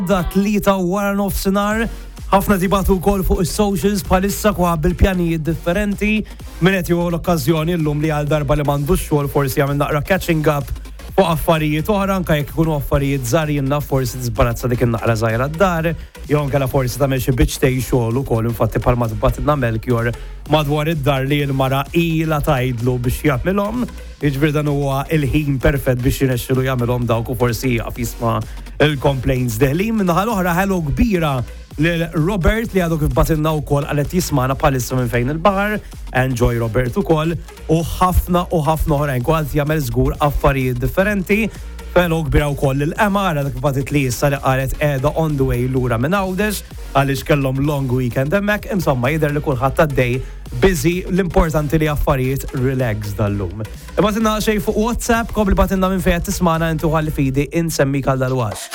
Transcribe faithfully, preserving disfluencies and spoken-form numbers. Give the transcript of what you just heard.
da tlieta wara nofsinhar. Ħafna tibatu wkoll fuq is-socials bħalissa kwa bil-pjanijiet differenti. Min qed jieħu l-okkażjoni llum li għal darba li m'għandux xogħol forsi jagħmel naqra catching up fuq affarijiet oħra, anke jekk ikunu affarijiet żgħarinna forsi tisbarazza dik in-naqra żgħira d-dar, jew anke forsi tagħmel xi biċċ tej xogħol ukoll infatti bħalma tibgħatilna Melchior madwar id-dar li l-mara ilha tgħidlu biex jagħmilhom. Jiġifieri dan huwa il-ħin perfett biex jinexxilu jagħmilhom dawk u forsi jaqaf jisma' il-complaints deħlin. Minnaħa l-oħra ħelu kbira lil Robert li għadu kif batilna wkoll qalet jismana bħalissa minn fejn il-baħar. Enjoy Robert ukoll u ħafna u ħafna oħrajn kważi jagħmel żgur affarijiet differenti. Felu kbira wkoll il-Ema għara dak batit li issa li qalet qiegħda on the way lura minn Għawdex għaliex kellhom long weekend hemmhekk, insomma jidher li kulħadd għaddej busy, l-importanti li affarijiet relax dal-lum. Ibatilna xejn fuq WhatsApp, kobli batilna minn fejn tismana intu ħalli fidi insemmik għal dal-wax.